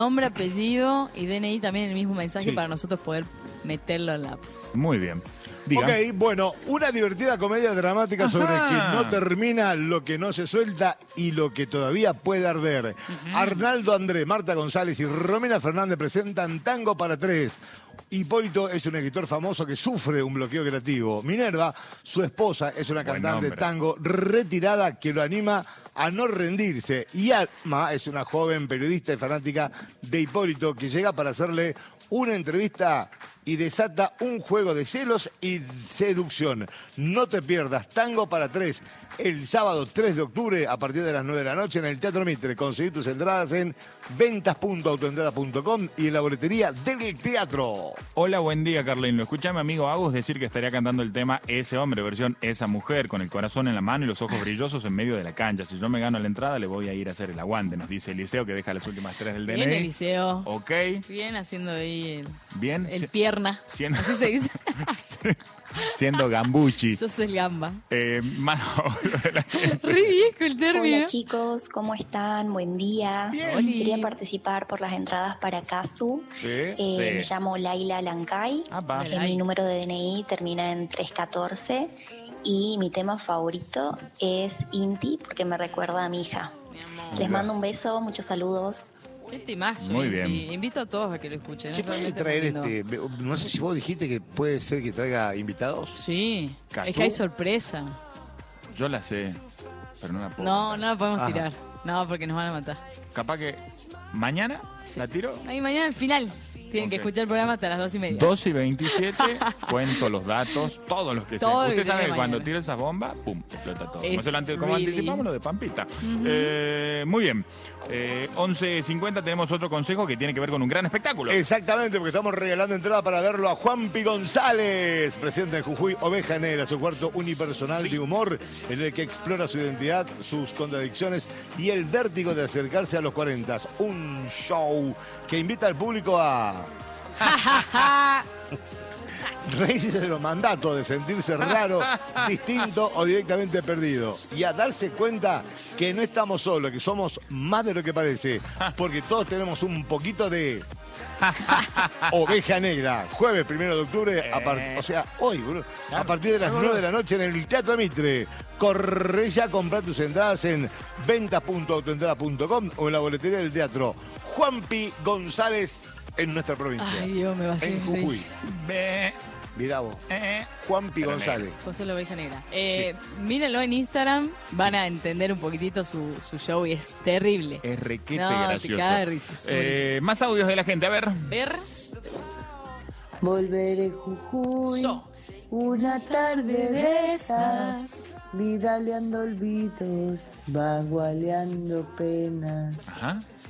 Nombre, apellido y DNI también el mismo mensaje Sí. para nosotros poder meterlo en la app. Muy bien. Diga. Ok, bueno, una divertida comedia dramática sobre quien no termina, lo que no se suelta y lo que todavía puede arder. Arnaldo André, Marta González y Romina Fernández presentan Tango para Tres. Hipólito es un escritor famoso que sufre un bloqueo creativo. Minerva, su esposa, es una Buen cantante de nombre. tango retirada que lo anima a no rendirse. Y Alma es una joven periodista y fanática de Hipólito que llega para hacerle una entrevista y desata un juego de celos y seducción. No te pierdas Tango para Tres el sábado 3 de octubre a partir de las 9 de la noche en el Teatro Mitre. Conseguí tus entradas en ventas.autoentrada.com y en la boletería del teatro. Hola, buen día, Carlín. Lo escuché a mi amigo Agus decir que estaría cantando el tema Ese hombre, versión Esa mujer, con el corazón en la mano y los ojos brillosos en medio de la cancha. Si yo me gano la entrada, le voy a ir a hacer el aguante, nos dice Eliseo, que deja las últimas 3 del DNI. Bien, Eliseo. Ok, Bien haciendo ahí bien. el pierna. Siendo, Así se dice. siendo gambuchi. Sos el gamba. Más de la gente. Re viejo el término. Hola chicos, ¿cómo están? Buen día. Oli. Quería participar por las entradas para Casu. ¿Sí? Sí. Me llamo Laila Lancay. Apa. Ay. Mi número de DNI termina en 314 y mi tema favorito es Inti porque me recuerda a mi hija. Les mando un beso, muchos saludos. Qué temazo. Muy y bien. invito a todos a que lo escuchen. Che, es ¿puede realmente traer muy lindo. no sé si vos dijiste que puede ser que traiga invitados? Sí, ¿Cazú? es que hay sorpresa. Yo la sé, pero no la puedo. No, no la podemos Ajá. tirar. No, porque nos van a matar. Capaz que mañana la tiro. Ahí mañana al final. Tienen que Ok. escuchar el programa hasta las 2:30. 2:27, cuento los datos, todos los que sé. Todo lo Usted que sabe que tenga cuando mañana. tiro esas bombas, pum, explota todo. Es Como, como really- anticipamos lo de Pampita. Muy bien. 11:50 tenemos otro consejo que tiene que ver con un gran espectáculo. Exactamente, porque estamos regalando entrada para verlo a Juanpi González, presidente de Jujuy, Oveja Negra, su cuarto unipersonal de humor, en el que explora su identidad, sus contradicciones y el vértigo de acercarse a los 40. Un show que invita al público a reírse de los mandatos, de sentirse raro, distinto o directamente perdido. Y a darse cuenta que no estamos solos, que somos más de lo que parece. Porque todos tenemos un poquito de Oveja Negra. Jueves 1 de octubre, o sea, hoy, bro, a partir de las 9 de la noche en el Teatro Mitre. Corre ya a comprar tus entradas en ventas.autoentrada.com o en la boletería del teatro. Juanpi González en nuestra provincia. Ay, Dios, me va a hacer En Jujuy. Ve, Mirá vos. eh. Juanpi González. José la Oveja Negra. Mírenlo en Instagram, van a entender un poquitito su show y es terrible. Es requete No, te gracioso. cagas de risa. Más audios de la gente, a ver. Ver, Volveré Jujuy, So. una tarde de estas, vidaleando olvidos, vagualeando penas. Ajá.